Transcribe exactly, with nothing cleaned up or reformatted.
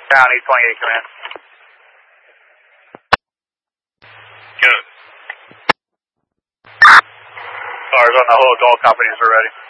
County twenty-eight command. Good. Cars on the hold, all companies are ready.